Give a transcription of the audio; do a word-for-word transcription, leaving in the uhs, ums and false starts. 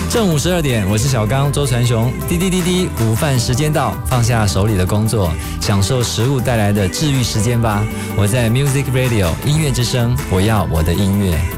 正午十二点，我是小刚周传雄。滴滴滴滴，午饭时间到，放下手里的工作，享受食物带来的治愈时间吧。我在 Music Radio 音乐之声，我要我的音乐。